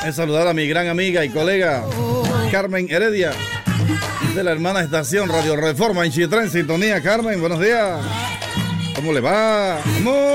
Es saludar a mi gran amiga y colega Carmen Heredia, de la hermana estación Radio Reforma en Chitré, en sintonía. Carmen, buenos días. ¿Cómo le va? ¡Vamos!